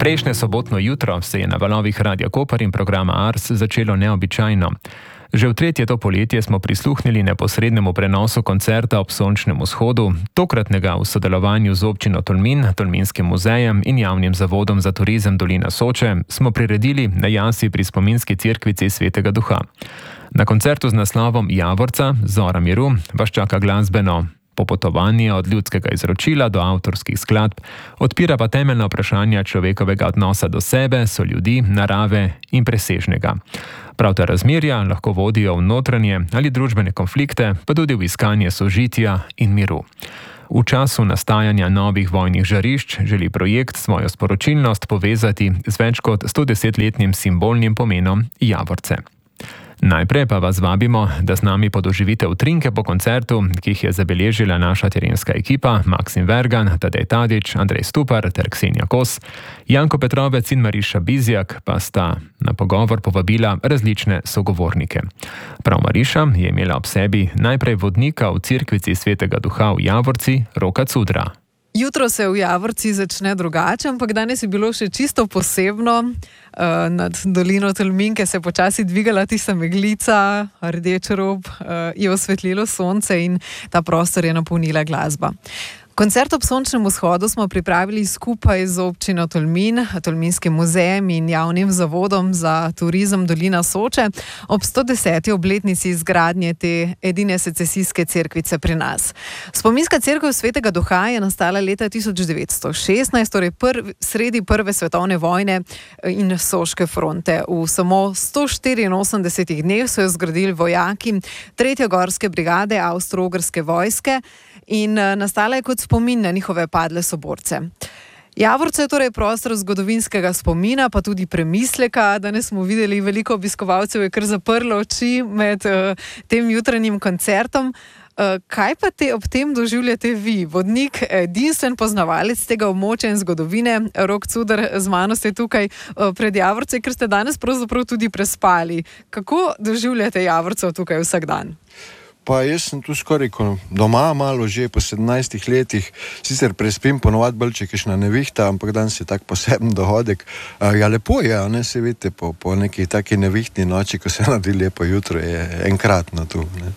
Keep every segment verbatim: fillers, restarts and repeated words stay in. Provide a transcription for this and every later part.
Prejšnje sobotno jutro se je na valovih Radia Koper in programa Ars začelo neobičajno. Že v tretje to poletje smo prisluhnili neposrednemu prenosu koncerta ob sončnem vzhodu, tokratnega v sodelovanju z občino Tolmin, Tolminskim muzejem in javnim zavodom za turizem Dolina Soče smo priredili na jasi pri spominski cerkvici Svetega Duha. Na koncertu z naslovom Javorca, Zora miru, vas čaka glasbeno popotovanje od ljudskega izročila do avtorskih skladb, odpira pa temeljna vprašanja človekovega odnosa do sebe, soljudi, narave in presežnega. Prav ta razmerja lahko vodijo v notranje ali družbene konflikte, pa tudi v iskanje sožitja in miru. V času nastajanja novih vojnih žarišč želi projekt svojo sporočilnost povezati z več kot stodesetletnim simbolnim pomenom Javorce. Najprej pa vas vabimo, da z nami podoživite utrinke po koncertu, ki jih je zabeležila naša terenska ekipa Maksim Vergan, Tadej Tadić, Andrej Stupar ter Ksenija Kos. Janko Petrovec in Mariša Bizjak pa sta na pogovor povabila različne sogovornike. Prav Mariša je imela ob sebi najprej vodnika v cerkvici Svetega Duha v Javorci, Roka Cudra. Jutro se v Javorci začne drugače, ampak danes je bilo še čisto posebno. Uh, nad dolino Tolminke se je počasi dvigala tista meglica, rdeč rob, uh, je osvetlilo sonce in ta prostor je napolnila glasba. Koncert ob sončnem vzhodu smo pripravili skupaj z občino Tolmin, Tolminskim muzejem in javnim zavodom za turizem Dolina Soče ob stodeseti obletnici izgradnje te edine secesijske cerkvice pri nas. Spominska cerkev Svetega Duha je nastala leta tisoč devetsto šestnajst, torej prv, sredi prve svetovne vojne in soške fronte. V samo sto štiriinosemdesetih dneh so jo zgradili vojaki tretje gorske brigade Avstro-Ogrske vojske in nastala je kot spomin na njihove padle soborce. Javorce je torej prostor zgodovinskega spomina, pa tudi premisleka. Danes smo videli, veliko obiskovalcev je kar zaprlo oči med uh, tem jutranjim koncertom. Uh, kaj pa te ob tem doživljate vi? Vodnik, edinstven poznavalec tega območja in zgodovine, Rok Cuder, z mano ste tukaj uh, pred Javorce, ker ste danes pravzaprav tudi prespali. Kako doživljate Javorcev tukaj vsak dan? Pa jaz sem tu skoraj doma malo že po sedemnajstih letih, sicer prespim ponovadi bolj, če kakšna nevihta, ampak danes je tak poseben dohodek. Uh, ja, lepo je, ne, se vidite, po, po neki taki nevihtni noči, ko se naredi lepo jutro, je enkratno tu, ne.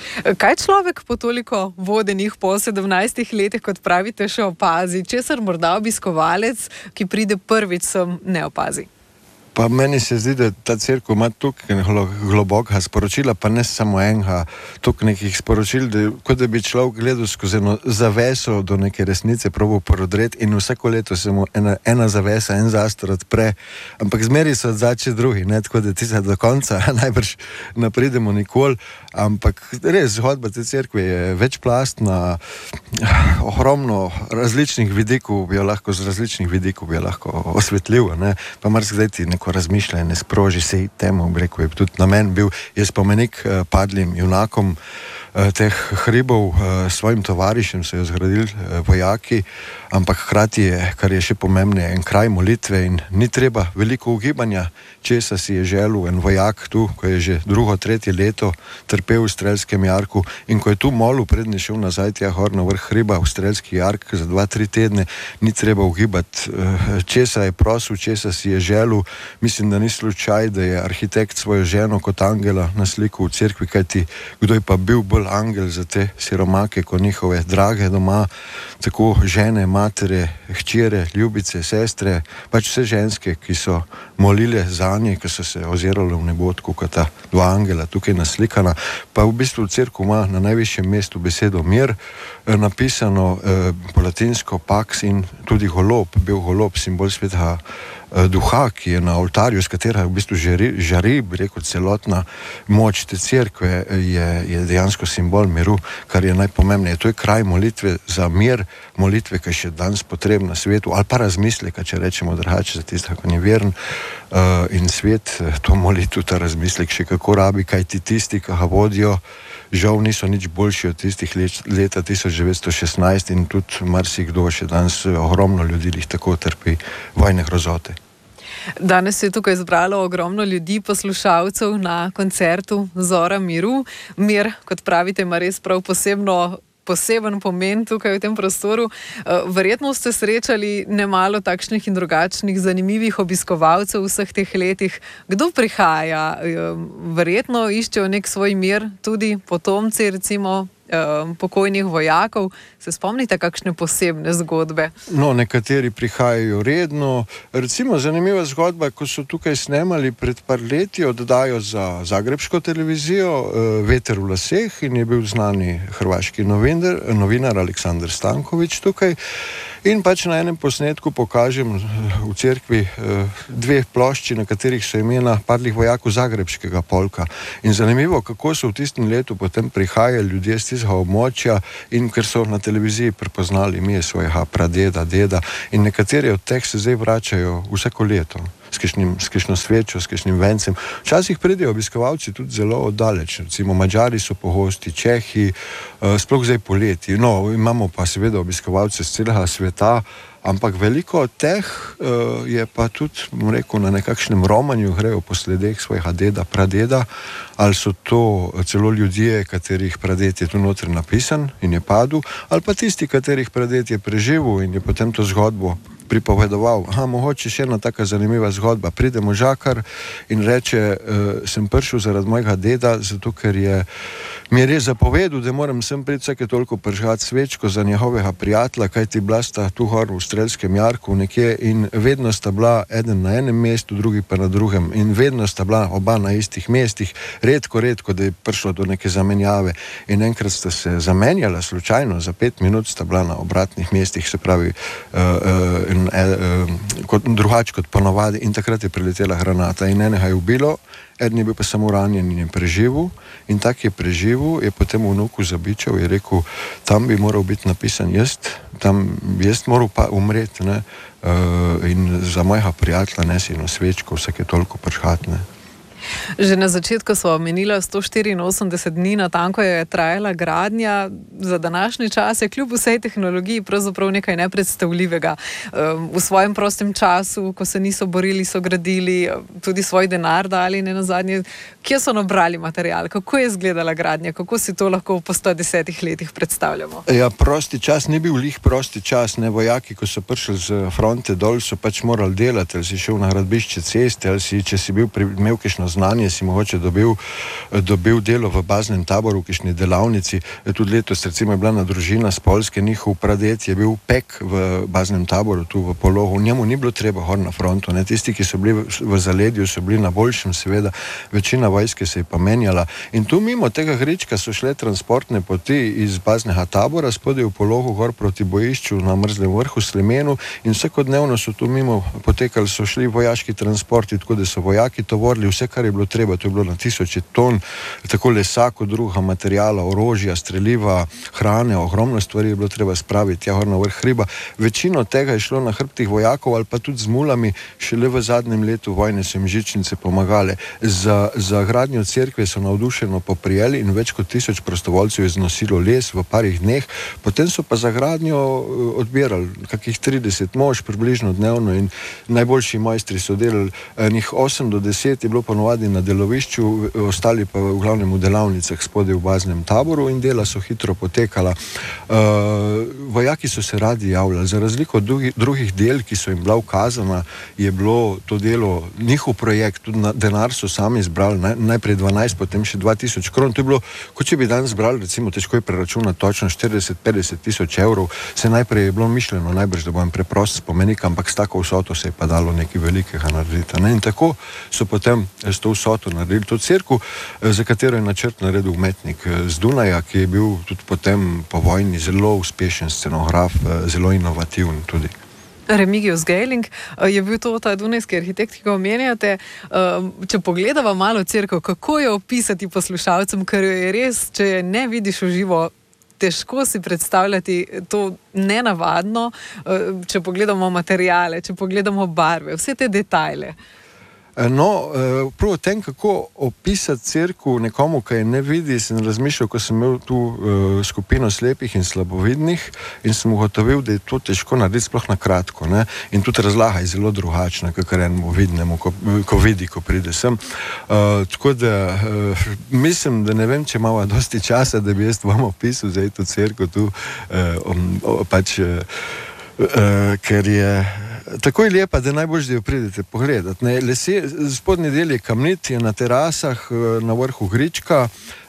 Kaj človek po toliko vodenih po sedemnajstih letih, kot pravite, še opazi? Česar morda obiskovalec, ki pride prvič sem, ne opazi? Pa meni se zdi, da ta cerkev ima tukaj globoka sporočila, pa ne samo enega, tukaj nekih sporočil, da, kot da bi človek gledal skozi eno zaveso do neke resnice, probal porodreti in vsako leto se mu ena, ena zavesa, en zastor odpre, ampak zmeri so odzači drugi, ne, tako da tista do konca najbrž ne pridemo nikoli, ampak res, zgodba te cerkve je večplastna, ogromno različnih vidikov bi jo lahko, z različnih vidikov bi jo lahko osvetljivo, ne, pa marsikdaj ti neko razmišljanje sproži, se temu, bi rekel, je tudi namen bil, je spomenik eh, padlim junakom eh, teh hribov, eh, svojim tovarišem so jo zgradili eh, vojaki, ampak hkrati je, kar je še pomembneje, en kraj molitve in ni treba veliko ugibanja, česa si je želel en vojak tu, ko je že drugo, tretje leto trpel v Strelskem jarku in ko je tu molil, prednje šel nazaj tja gor na vrh hriba v Strelski jark za dva, tri tedne, ni treba ugibati, eh, česa je prosil, česa si je želel. Mislim, da ni slučaj, da je arhitekt svojo ženo kot angela na sliku v cerkvi, kajti kdo je pa bil bolj angel za te siromake, kot njihove drage doma, tako žene, matere, hčere, ljubice, sestre, pač vse ženske, ki so molile za nje, ki so se ozirale v nebo, kot ta dva angela tukaj naslikana. Pa v bistvu cerkev ima na najvišjem mestu besedo mir, napisano eh, po latinsko pax in tudi golob, bil golob, simbol Svetega Duha, ki je na oltarju, s katera v bistvu žari, žari bi rekel, celotna moč te cerkve, je, je dejansko simbol miru, kar je najpomembneje. To je kraj molitve za mir, molitve, ki je še danes potrebna na svetu, ali pa razmisleka, če rečemo drugače, za tistega, ko je veren uh, in svet, to molitev, ta razmislek še kako rabi, kaj ti tisti, ki ga vodijo, žal niso nič boljši od tistih let, leta tisoč devetsto šestnajst in tudi marsikdo še danes, ogromno ljudi jih tako trpi vojne grozote. Danes se je tukaj zbralo ogromno ljudi, poslušalcev na koncertu Zora miru. Mir, kot pravite, ima res prav posebno poseben pomen tukaj v tem prostoru. Verjetno ste srečali nemalo takšnih in drugačnih zanimivih obiskovalcev v vseh teh letih. Kdo prihaja? Verjetno iščejo nek svoj mir, tudi potomci, recimo, pokojnih vojakov. Se spomnite kakšne posebne zgodbe? No, nekateri prihajajo redno. Recimo, zanimiva zgodba, ko so tukaj snemali pred par leti oddajo za zagrebško televizijo Veter v laseh in je bil znani hrvaški novinar, novinar Aleksandar Stanković tukaj. In pač na enem posnetku pokažem v cerkvi dve plošči, na katerih so imena padlih vojakov zagrebškega polka. In zanimivo, kako so v tistem letu potem prihajali ljudje z tistega območja in ker so na televiziji prepoznali ime svojega pradeda, deda in nekateri od teh se zdaj vračajo vsako leto. S kakšno svečo, s kakšnim vencem. Včasih pridejo obiskovalci tudi zelo oddaleč. Recimo Mađari so pogosti, Čehi, sploh zdaj poleti. No, imamo pa seveda obiskovalce z celega sveta, ampak veliko od teh je pa tudi, bom rekel, na nekakšnem romanju, grejo po sledeh svojega deda, pradeda, ali so to celo ljudje, katerih praded je tu noter napisan in je padel, ali pa tisti, katerih praded je preživel in je potem to zgodbo pripovedoval. Aha, mogoče še ena taka zanimiva zgodba. Pride možakar in reče, sem prišel zaradi mojega deda, zato ker je mi je res zapovedal, da moram sem priti vsake toliko pržgati svečko za njegovega prijatelja, kajti bila sta tu gor v Strelskem jarku nekje in vedno sta bila eden na enem mestu, drugi pa na drugem. In vedno sta bila oba na istih mestih. Redko, redko, da je prišlo do neke zamenjave. In enkrat sta se zamenjala slučajno, za pet minut sta bila na obratnih mestih, se pravi, uh, uh, Kot, drugače kot ponovadi, in takrat je priletela granata in enega je ubilo, eden je bil pa samo ranjen in je preživel in tak je preživel, je potem vnuku zabičal, je rekel, tam bi moral biti napisan jaz, tam bi jaz moral pa umreti, ne, uh, in za mojega prijatelja nesi eno svečko vsake toliko pršhat, ne. Že na začetku smo omenila sto štiriinosemdeset dni, natanko je trajala gradnja. Za današnji čas je kljub vsej tehnologiji pravzaprav nekaj nepredstavljivega. V svojem prostem času, ko se niso borili, so gradili, tudi svoj denar dali, ne nazadnje. Kje so nabrali material? Kako je izgledala gradnja? Kako si to lahko po sto desetih letih predstavljamo? Ja, prosti čas ni bil lih prosti čas. Ne, vojaki, ko so prišli z fronte dol, so pač morali delati, ali si šel na gradbišče ceste, ali si, če si bil imel kakšno znanje, si mogoče dobil, dobil delo v baznem taboru, v kakšni delavnici. Tudi letos recimo je bila na družina z Poljske, njihov praded je bil pek v baznem taboru tu v Pologu. Njemu ni bilo treba hor na frontu, ne. Tisti, ki so bili v zaledju, so bili na boljšem, seveda. Večina vojske se je pa menjala. In tu mimo tega Grička so šle transportne poti iz baznega tabora, spodaj v Pologu, gor proti bojišču na Mrzlem vrhu, Slemenu, in vsakodnevno so tu mimo potekali, so šli vojaški transporti, tako da so vojaki tovorili vse, kar je bilo treba. To je bilo na tisoče ton, tako lesa kot druga materijala, orožja, streliva, hrane, ogromno stvari je bilo treba spraviti tja gor na vrh hriba. Večino tega je šlo na hrbtih vojakov ali pa tudi z mulami. Šele v zadnjem letu vojne so jim žičnice pomagale. Za, za gradnjo cerkve so navdušeno poprijeli in več kot tisoč prostovoljcev je znosilo les v parih dneh. Potem so pa za gradnjo odbirali kakih trideset mož približno dnevno in najboljši mojstri so delali. Njih osem do deset je bilo ponovadi na delovišču, ostali pa v glavnem v delavnicah spodaj v baznem taboru in dela so hitro potekala. Uh, vojaki so se radi javljali. Za razliko od drugih, drugih del, ki so jim bila ukazana, je bilo to delo njihov projekt, tudi na, denar so sami zbrali, naj, najprej dvanajst, potem še dva tisoč kron. To je bilo, kot če bi danes zbrali, recimo, težko je preračunati točno štirideset petdeset tisoč evrov. Se najprej je bilo mišljeno, najbrž, da bom preprost spomenik, ampak s tako vsoto se je pa dalo nekaj velikega narediti. Ne? In tako so potem s to vsoto naredili to cerkev, za katero je načrt naredil umetnik z Dunaja, ki je bil tudi potem po vojni zelo uspešen scenograf, zelo inovativen tudi. Remigius Geiling je bil to ta dunajski arhitekt, ki ga omenjate. Če pogledava malo cerkev, kako jo opisati poslušalcem, ker je res, če je ne vidiš v živo, težko si predstavljati to nenavadno, če pogledamo materiale, če pogledamo barve, vse te detajle. No, prav o tem, kako opisati cerkev nekomu, ki je ne vidi, sem razmišljal, ko sem imel tu uh, skupino slepih in slabovidnih in sem ugotovil, da je to težko narediti sploh na kratko. Ne? In tudi razlaga je zelo drugačna, kakor enemu vidnemu, ko, ko vidi, ko pride sem. Uh, tako da uh, mislim, da ne vem, če imamo dosti časa, da bi jaz vam opisal zdaj to cerkev tu, uh, um, uh, pač, uh, uh, ker je tako je lepa, da najbolj, da jo pridete pogledati. Spodnji del je kamnit, je na terasah, na vrhu Grička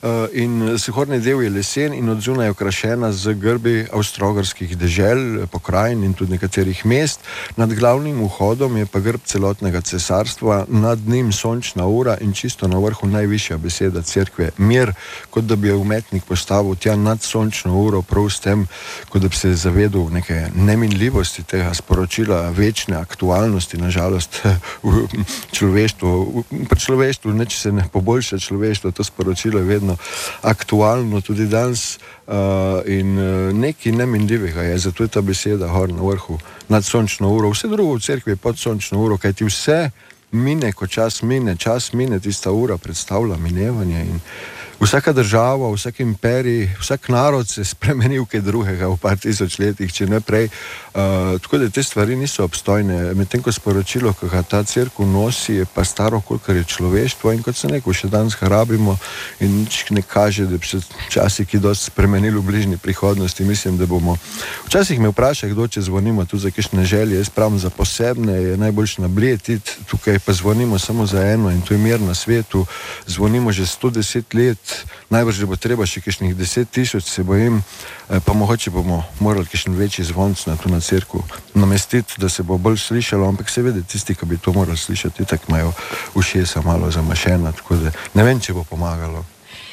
in zgornji del je lesen in od zunaj je okrašena z grbi avstro-ogrskih dežel, pokrajin in tudi nekaterih mest. Nad glavnim vhodom je pa grb celotnega cesarstva, nad njim sončna ura in čisto na vrhu najvišja beseda cerkve mir, kot da bi jo umetnik postavil tja nad sončno uro, prav s tem, kot da bi se zavedal neke neminljivosti tega sporočila, večne aktualnosti, nažalost, v človeštvu. Pri človeštvu, ne, če se ne poboljša človeštvo, to sporočilo je vedno aktualno, tudi danes uh, in uh, nekaj neminljivega je, zato je ta beseda gor na vrhu, nad sončno uro. Vse drugo v cerkvi je pod sončno uro, kajti vse mine, ko čas mine, čas mine, tista ura predstavlja minevanje in vsaka država, vsak imperij, vsak narod se spremeni v kaj drugega v par tisoč letih, če ne prej. Uh, tako da te stvari niso obstojne. Medtem ko sporočilo, ki ga ta cerkev nosi, je pa staro, kolikor je človeštvo in kot se neko še danes rabimo in nič ne kaže, da bi se časi ki dosti spremenili v bližnji prihodnosti. Mislim, da bomo. Včasih me vpraša, kdo če zvonimo tu za kakšne želje, jaz pravim za posebne, je najboljš nablijetiti, tukaj pa zvonimo samo za eno in to je mir na svetu. Zvonimo že sto deset let, najbrž, da bo treba še kakšnih deset tisoč, se bojim, pa mogoče bomo morali kakšen večji zvonc na tu na cerku namestiti, da se bo bolj slišalo, ampak seveda tisti, ki bi to morali slišati, tako imajo ušesa malo zamašena, tako da ne vem, če bo pomagalo.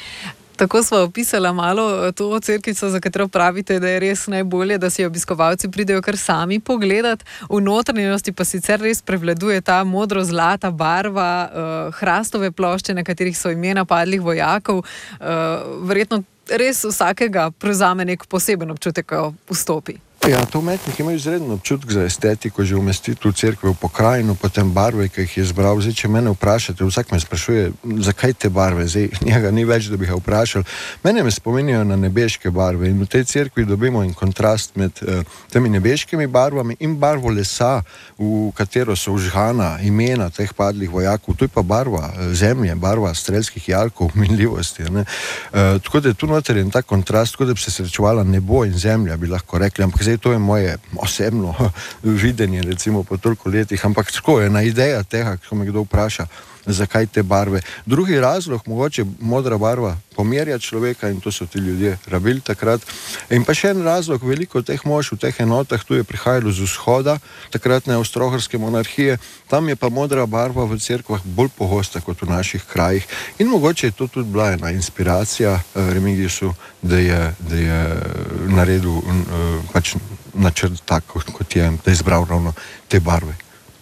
Tako smo opisali malo to cerkvico, za katero pravite, da je res najbolje, da si obiskovalci pridejo kar sami pogledati. V notranjosti pa sicer res prevladuje ta modro-zlata barva, uh, hrastove plošče, na katerih so imena padlih vojakov. Uh, verjetno res vsakega prevzame nek poseben občutek, ko vstopi. Ja, to umetniki imajo izredno občutek za estetiko, že umestiti v cerkve, v pokrajino, potem barve, ki jih je izbral. Zdaj, če mene vprašate, vsak me sprašuje, zakaj te barve, zdaj njega ni več, da bi ga vprašal. Mene me spomenijo na nebeške barve in v tej cerkvi dobimo in kontrast med uh, temi nebeškimi barvami in barvo lesa, v katero so vžgana imena teh padlih vojakov. To je pa barva zemlje, barva strelskih jalkov, minljivosti. Ne? Uh, tako da je tu noter in ta kontrast, tako da bi se srečevala nebo in zemlja, bi lahko rekli, ampak zdaj to je moje osebno videnje, recimo po toliko letih, ampak tako je ena ideja tega, ko me kdo vpraša, zakaj te barve. Drugi razlog, mogoče modra barva pomirja človeka in to so ti ljudje rabili takrat. In pa še en razlog, veliko teh mož v teh enotah, tu je prihajalo z vzhoda, takratne avstro-ogrske monarhije, tam je pa modra barva v cerkvah bolj pogosta kot v naših krajih. In mogoče je to tudi bila ena inspiracija uh, Remigiusu, da je, da je naredil uh, pač načrt tako, kot je, da je izbral ravno te barve.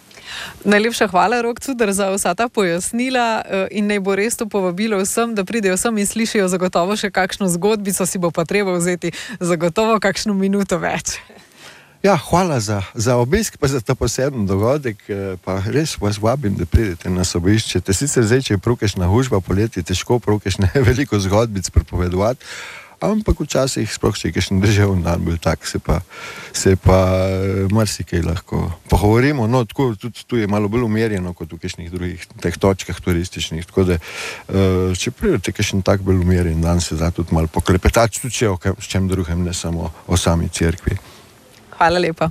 Najlepša hvala, Rok Cuder, za vsa ta pojasnila in naj bo res to povabilo vsem, da pridejo sem in slišijo zagotovo še kakšno zgodbico, si bo pa treba vzeti zagotovo kakšno minuto več. Ja, hvala za, za obisk, pa za ta poseben dogodek, pa res vas vabim, da pridete nas obiščete. Sicer zdaj, če je prav kakšna hužba poleti, težko prav kakšne veliko zgodbic prepovedovati, ampak včasih, sploh če je kakšen državni dan bil tak, se pa, se pa marsikaj lahko pogovorimo. No, tako, tudi tu je malo bolj umirjeno kot v kakšnih drugih teh točkah turističnih, tako da če pridete kakšen tak bolj umirjen dan, se da tudi malo poklepetati, tudi če o čem drugem, ne samo o sami cerkvi. Hvala lepa.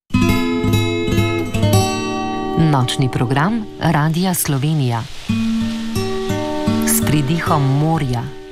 Nočni program Radia Slovenija s pridihom morja.